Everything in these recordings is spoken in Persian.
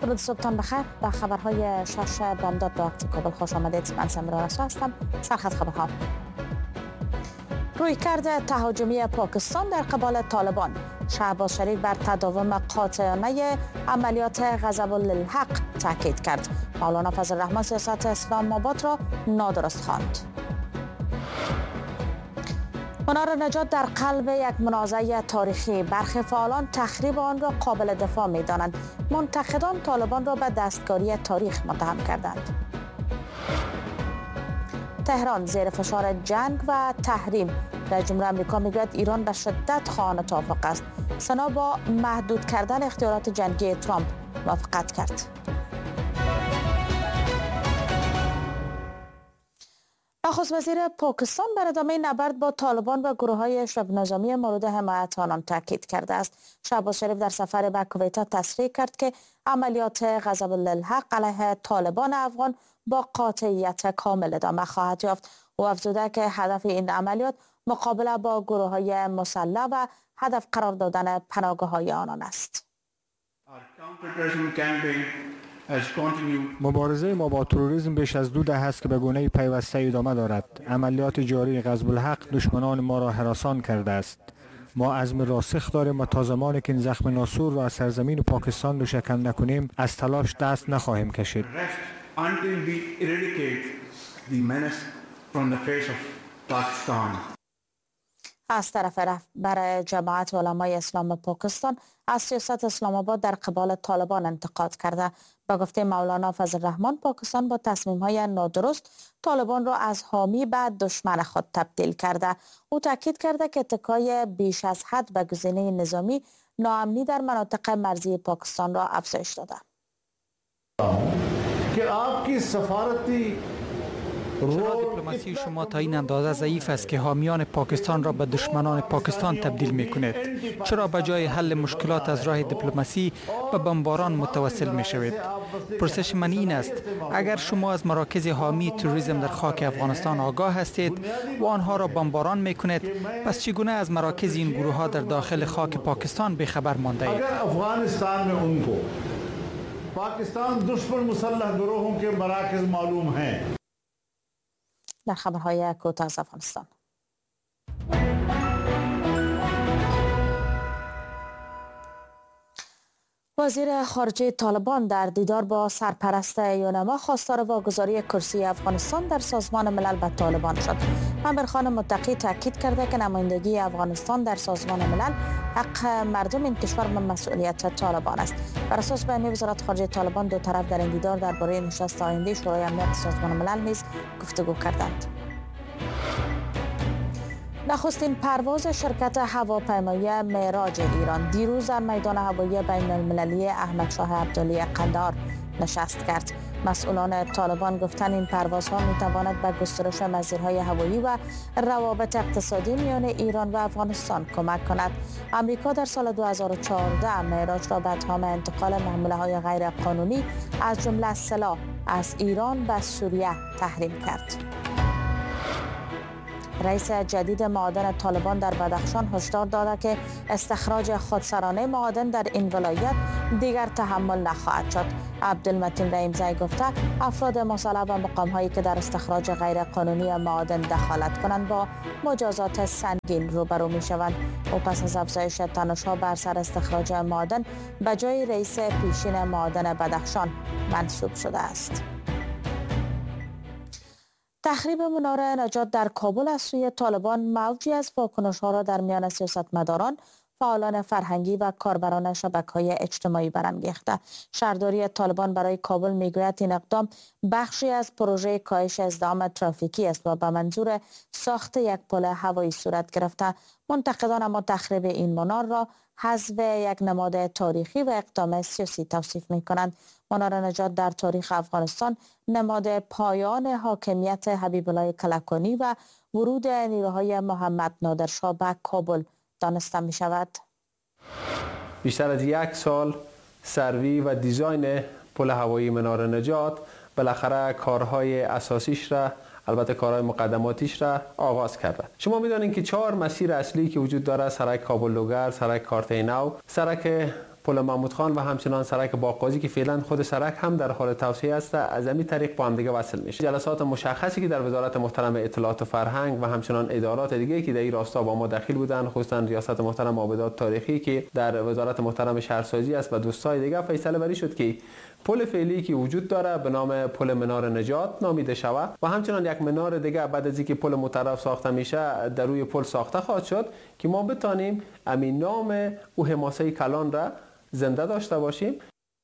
درود صبحتان بخیر. به خبرهای شش بامداد به وقت کابل خوش آمدید. من سمیرا رسول هستم. سرخط خبرها. رویکرد تهاجمی پاکستان در قبال طالبان. شهباز شریف بر تداوم قاطعانه عملیات غضب للحق تاکید کرد. مولانا فضل الرحمن سیاست اسلام آباد را نادرست خواند. منار نجات در قلب یک منازعه تاریخی. برخی فعالان تخریب آن را قابل دفاع می دانند. منتقدان طالبان را به دستکاری تاریخ متهم کردند. تهران زیر فشار جنگ و تحریم. رئیس جمهور آمریکا میگوید ایران به شدت خواهان توافق است. سنا با محدود کردن اختیارات جنگی ترامپ موافقت کرد. نخست وزیر پاکستان بر ادامه نبرد با طالبان و گروه‌های شبه نظامی مورد حمایت آنان تاکید کرده است. شهباز شریف در سفر به کویت تصریح کرد که عملیات غضب للحق علیه طالبان افغان با قاطعیت کامل ادامه خواهد یافت. او افزوده که هدف این عملیات مقابله با گروه‌های مسلح و هدف قرار دادن پناهگاه‌های آنان است. مبارزه ما با تروریسم بیش از 2 دهه است که به گونه پیوسته ادامه دارد. عملیات جاری غضب الحق دشمنان ما را هراسان کرده است. ما عزم راسخ داریم و تا زمانی که این زخم ناسور را از سرزمین پاکستان دوشکن نکنیم از تلاش دست نخواهیم کشید. از طرف رهبر جماعت علمای اسلام پاکستان از سیاست اسلام آباد در قبال طالبان انتقاد کرده. با گفته مولانا فضل الرحمن پاکستان با تصمیم‌های نادرست طالبان را از حامی به دشمن خود تبدیل کرده. او تاکید کرده که اتکای بیش از حد به گزینه نظامی ناامنی در مناطق مرزی پاکستان را افزایش داده. که आपकी سفارتی چرا دیپلماسی شما تا این اندازه ضعیف است که حامیان پاکستان را به دشمنان پاکستان تبدیل می کند؟ چرا به جای حل مشکلات از راه دیپلماسی به بمباران متوسل می شوید؟ پرسش من این است: اگر شما از مراکز حامی تروریسم در خاک افغانستان آگاه هستید و آنها را بمباران می کنید، پس چگونه از مراکز این گروه ها در داخل خاک پاکستان به خبر مانده اید؟ اگر افغانستان में उनको पाकिस्तान दुश्मन मुसल्लह ग्रोहों के मराकज मालूम हैं. در خبرهای کوتاه از افغانستان. وزیر خارجه طالبان در دیدار با سرپرست یونما خواستار واگذاری کرسی افغانستان در سازمان ملل به طالبان شد. امرخان متقی تاکید کرده که نمایندگی افغانستان در سازمان ملل حق مردم این کشور به مسئولیت طالبان است. بر اساس بیانیه وزارت خارجه طالبان دو طرف در این دیدار درباره نشست آینده شورای امنیت سازمان ملل نیز گفتگو کردند. نخستین پرواز شرکت هواپیمایی معراج ایران دیروز در میدان هوایی بین المللی احمد شاه ابدالی قندهار نشست کرد. مسئولان طالبان گفتند این پروازها میتواند به گسترش مسیرهای هوایی و روابط اقتصادی میان ایران و افغانستان کمک کند. آمریکا در سال 2014 معراج را به اتهام انتقال محموله‌های غیر قانونی از جمله سلاح از ایران به سوریه تحریم کرد. رئیس جدید معادن طالبان در بدخشان هشدار داده که استخراج خودسرانه معادن در این ولایت دیگر تحمل نخواهد شد. عبدالمتین رحیمزی گفته افراد مسلح و مقام‌هایی که در استخراج غیر قانونی معادن دخالت کنند با مجازات سنگین روبرو می‌شوند. او پس از افزایش تنش‌ها بر سر استخراج معادن به جای رئیس پیشین معادن بدخشان منصوب شده است. تخریب منار نجات در کابل از سوی طالبان موجی از واکنش‌ها را در میان سیاستمداران، فعالان فرهنگی و کاربران شبکه‌های اجتماعی برانگیخته. شهرداری طالبان برای کابل میگوید این اقدام بخشی از پروژه کاهش ازدحام ترافیکی است و به منظور ساخت یک پل هوایی صورت گرفته. منتقدان اما تخریب این منار را حذف یک نماد تاریخی و اقدام سیاسی توصیف می‌کنند. منار نجات در تاریخ افغانستان نماد پایان حاکمیت حبیب الله کلکانی و ورود نیروهای محمد نادرشاه به کابل دانسته می شود. بیشتر از 1 سال سروی و دیزاین پل هوایی منار نجات بالاخره کارهای اساسیش را، البته کارهای مقدماتیش را آغاز کرده. شما می‌دانید که 4 مسیر اصلی که وجود داره: سرک کابل لوگر، سرک کارتینو، سرک پل محمود خان و همچنان سرک باغقاضی که فعلا خود سرک هم در حال توسعه است، از این طریق با هم دیگه وصل میشه. جلسات مشخصی که در وزارت محترم اطلاعات و فرهنگ و همچنان ادارات دیگه که در این راستا با ما دخیل بودن، خصوصا ریاست محترم آبادات تاریخی که در وزارت محترم شهرسازی است و دوستای دیگه، فیصله بری شد که پل فعلی که وجود داره به نام پل منار نجات نامیده شود و همچنان یک منار دیگه بعد از اینکه پل مطرف ساخته میشه در روی پل ساخته خواهد شد که ما بتانیم همین نام او حماسه کلان را زنده داشته باشیم.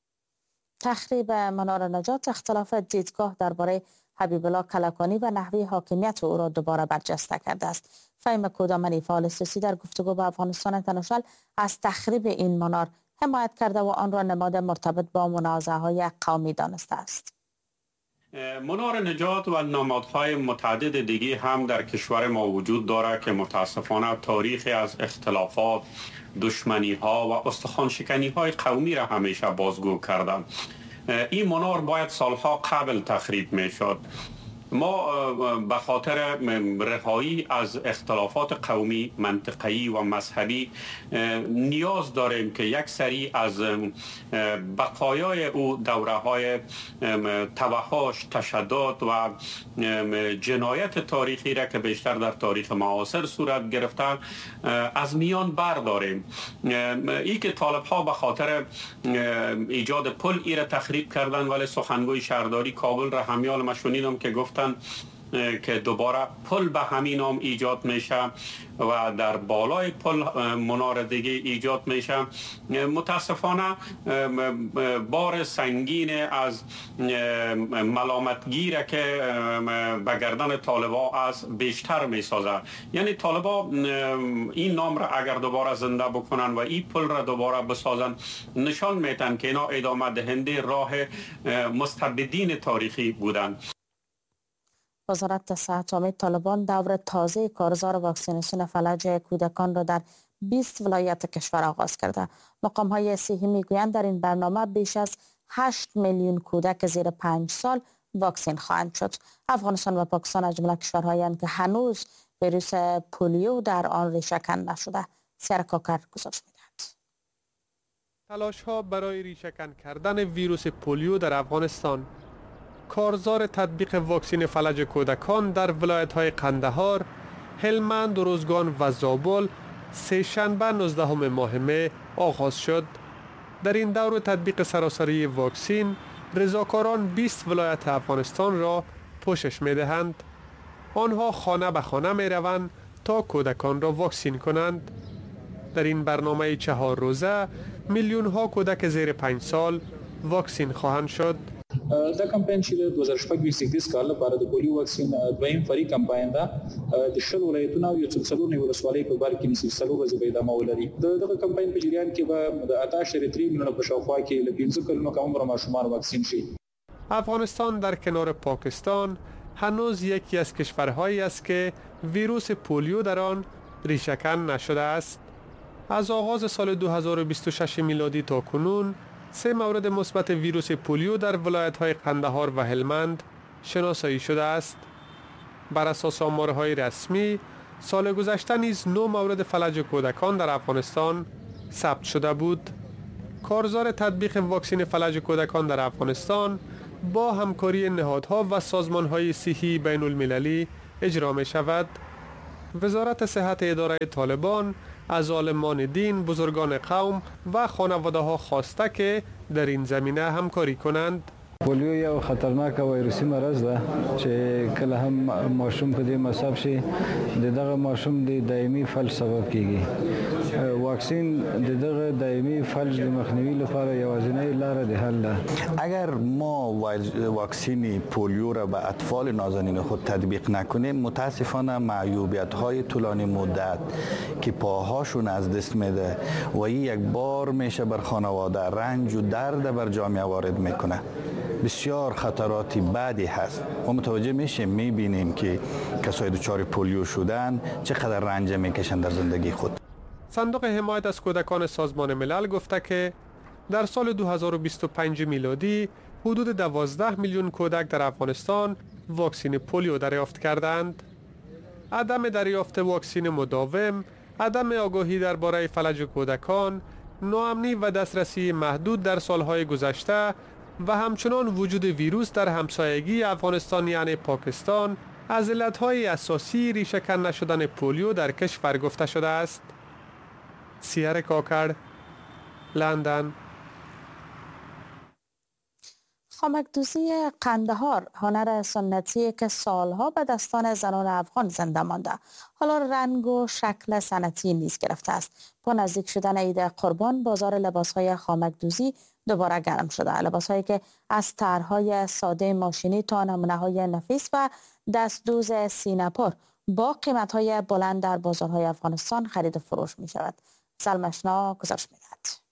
تخریب منار نجات اختلاف دیدگاه درباره حبیب الله کلکانی و نحوه حاکمیت او را دوباره برجسته کرده است. فهیم کودامنی فعال سیاسی در گفتگو با افغانستان اینترنشنال از تخریب این منار حمایت کرده و آن را نماد مرتبط با منازعه‌های قومی دانسته است. منار نجات و نمادهای متعدد دیگه هم در کشور ما وجود دارد که متاسفانه تاریخی از اختلافات، دشمنی ها و استخوان شکنی های قومی را همیشه بازگو کردند. این منار باید سالها قبل تخریب می شد. ما به خاطر رهایی از اختلافات قومی، منطقه‌ای و مذهبی نیاز داریم که یک سری از بقایای او دوره‌های توحش، تشدد و جنایت تاریخی را که بیشتر در تاریخ معاصر صورت گرفته از میان برداریم. ای که طالب‌ها به خاطر ایجاد پل ای را تخریب کردن، ولی سخنگوی شهرداری کابل را همیال ما شنیدم که گفتن که دوباره پل به همین نام ایجاد میشه و در بالای پل منار دیگه ایجاد میشه. متاسفانه بار سنگین از ملامتگیره که به گردن طالبا از بیشتر میسازه. یعنی طالبا این نام را اگر دوباره زنده بکنن و این پل را دوباره بسازن، نشان میتن که اینا ادامه دهنده راه مستبدین تاریخی بودن. وزارت صحت امید طالبان دور تازه کارزار واکسیناسیون فلج کودکان را در 20 ولایت کشور آغاز کرده. مقام‌های صحی میگویند در این برنامه بیش از 8 میلیون کودک زیر 5 سال واکسین خواهند شد. افغانستان و پاکستان از جمله کشورهایند که هنوز ویروس پولیو در آن ریشه‌کن نشده. سیار کاکر گزارش می‌دهد. تلاش‌ها برای ریشه‌کن کردن ویروس پولیو در افغانستان. کارزار تطبیق واکسین فلج کودکان در ولایت‌های قندهار، هلمند، روزگان و زابل سه شنبه 19 ماه می آغاز شد. در این دور تطبیق سراسری واکسین، رضاکاران 20 ولایت افغانستان را پوشش می‌دهند. آنها خانه به خانه می‌روند تا کودکان را واکسین کنند. در این برنامه 4 روزه میلیون‌ها کودک زیر 5 سال واکسین خواهند شد. دا کمپاین چې د 2026 کال لپاره د پولیو واکسین دویم فری کمپاین ده د شل ولایتونو او یو څلور ولسوالۍ په بار کې نسبت څلور ورځې به ادامه ولري. دغه کمپاین په جریان کې به د 18.3 میلیونه په شاوخوا کې له 15 کلونو کم عمر ماشومان واکسین شي. افغانستان در کنار پاکستان هنوز یکی از کشورهایی است که ویروس پولیو در آن ریشه‌کن نشده است. از آغاز سال 2026 میلادی تا کنون 3 مورد مثبت ویروس پولیو در ولایت‌های قندهار و هلمند شناسایی شده است. بر اساس آمارهای رسمی، سال گذشته نیز 9 مورد فلج کودکان در افغانستان ثبت شده بود. کارزار تطبیق واکسین فلج کودکان در افغانستان با همکاری نهادها و سازمان‌های صحی بین‌المللی اجرا می‌شود. وزارت صحت اداره طالبان از عالمان دین، بزرگان قوم و خانواده‌ها خواسته که در این زمینه همکاری کنند. پولیو یو خطرناک ویروسي مرض ده چې کله هم ماشوم په دې مصاب شي دغه ماشوم د دایمي فلج سبب کیږي. واکسین دغه دایمي فلج د مخنیوي لپاره یوازینی لاره د حل ده. اگر ما واکسین پولیو را به اطفال نازنین خود تطبیق نکنیم، متاسفانه معیوبیت‌های طولانی مدت که پاهاشون از دست میده و این یک بار میشه بر خانواده رنج و درد بر جامعه وارد میکنه. بسیار خطراتی بعدی هست. ما متوجه میشیم، میبینیم که کسای دچار پولیو شدن چقدر رنج میکشن در زندگی خود. صندوق حمایت از کودکان سازمان ملل گفته که در سال 2025 میلادی حدود 12 میلیون کودک در افغانستان واکسین پولیو دریافت کردند. عدم دریافت واکسین مداوم، عدم آگاهی درباره فلج کودکان، ناامنی و دسترسی محدود در سالهای گذشته و همچنان وجود ویروس در همسایگی افغانستان یعنی پاکستان از علتهای اساسی ریشه‌کن نشدن پولیو در کشور گفته شده است. سیر کاکر، لندن. خامکدوزی قندهار هنر سنتی که سالها به دستان زنان افغان زنده مانده حالا رنگ و شکل صنعتی نیز گرفته است. با نزدیک شدن عید قربان بازار لباسهای خامکدوزی دوباره گرم شده. لباسهایی که از طرحهای ساده ماشینی تا نمونه‌های نفیس و دستدوز سینه‌پر با قیمت‌های بلند در بازارهای افغانستان خرید و فروش می شود. سلمشنا گزارش می‌دهد.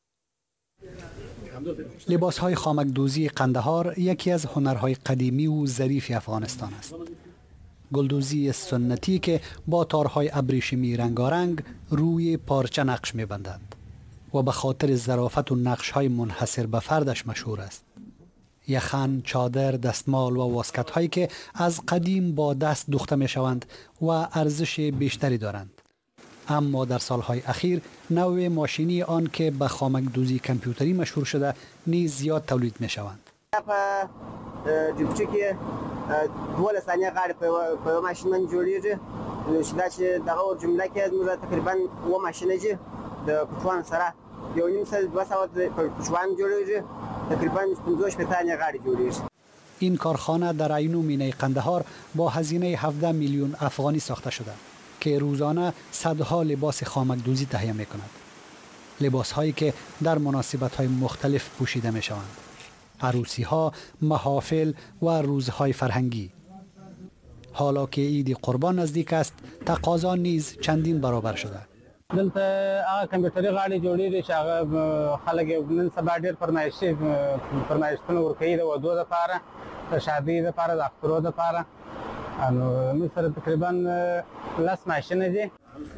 لباس‌های خامکدوزی قندهار یکی از هنرهای قدیمی و ظریف افغانستان است. گلدوزی سنتی که با تارهای ابریشمی رنگارنگ روی پارچه نقش می‌بندند و به خاطر ظرافت و نقش‌های منحصر به فردش مشهور است. یخن، چادر، دستمال و واسکت‌هایی که از قدیم با دست دوخته می‌شوند و ارزش بیشتری دارند. اما در سالهای اخیر نوع ماشینی آن که به خامکدوزی کامپیوتری مشهور شده نیز زیاد تولید می شوند. جوبچه که 12 ثانیه غاړه په ماشین باندې جوړیږي دا چې دغه جمله کې موږ تقریبا و ماشینه چې د پټوان سره یو نیم ساعت 2 ساعت په پټوان جوړیږي تقریبا 15 ثانیه غاړه جوړیږي. این کارخانه در عینو مینه قندهار با هزینه 17 میلیون افغانی ساخته شده که روزانه صدها لباس خامکدوزی تهیه می کند. لباس هایی که در مناسبت های مختلف پوشیده می شوند. عروسی ها، محافل و روزهای فرهنگی. حالا که عید قربان نزدیک است، تقاضا نیز چندین برابر شده. دلته هغه کمپیوټري غاړې جوړېږي چې هغه خلک نن سبا ډېر فرمایشتونه ورکوي د ودو دپاره، د شادۍ دپاره، د اخترو دپاره. موږ سره تقریبا 10 ماشینه دي.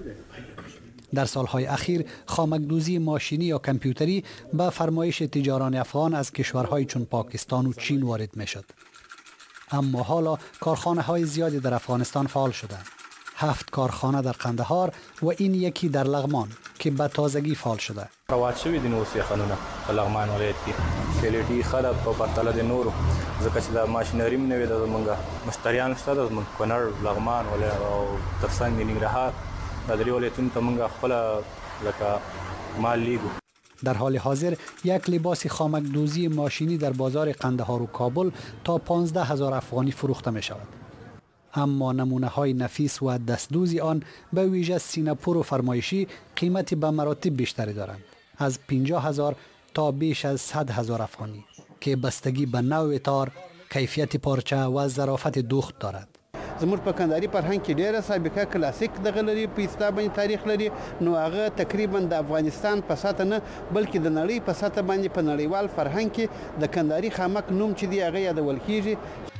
در سالهای اخیر خامکدوزی ماشینی یا کامپیوتری به فرمایش تجاران افغان از کشورهای چون پاکستان و چین وارد می شد. اما حالا کارخانه های زیادی در افغانستان فعال شدند. 7 کارخانه در قندهار و این یکی در لغمان که به تازگی فعال شده. رواد شوی دي نو سیخانونه په لغمان ولایت کې کلیټي خلک په پرتله د نورو ځکه چې د ماشینري نوې د زمونږ مشتریان شته د زمونږ کونړ لغمان ولایت او ترڅنګ د ننګرهار د درې ولایتونو ته مونږ خپل لکه مال لیږو. در حال حاضر یک لباس خامکدوزی ماشینی در بازار قندهار و کابل تا 15,000 افغانی فروخته می شود. اما نمونه های نفیس و دستدوزی آن به ویژه سینه‌پر و فرمایشی قیمتی به مراتب بیشتری دارند، از 50,000 تا بیش از 100,000 افغانی که بستگی به نوع تار، کیفیت پارچه و ظرافت دوخت دارد. زموږ په کندهاري فرهنګ کې ډېره سابقه کلاسیک دغه لري، په اسلام باندې تاریخ لري، نو هغه تقریبا د افغانستان په سطح نه بلکې د نړۍ په سطح باندې په نړیوال فرهنګ کې د کندهاري خامک نوم چې دی هغه یادول کیږي.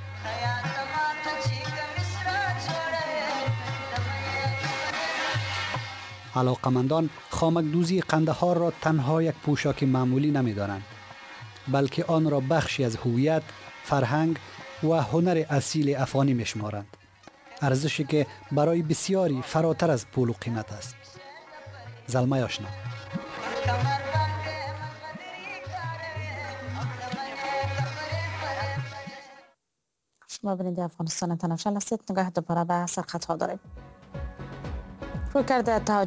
علاقمندان خامکدوزی قندهار را تنها یک پوشاک معمولی نمی‌دانند، بلکه آن را بخشی از هویت، فرهنگ و هنر اصیل افغانی می‌شمارند. ارزشی که برای بسیاری فراتر از پول و قیمت است. زلمه آشنا. شما بیننده افغانستان اینترنشنال هستید. نگاه دوباره به سرخطها داریم. رویکرد اتحادیه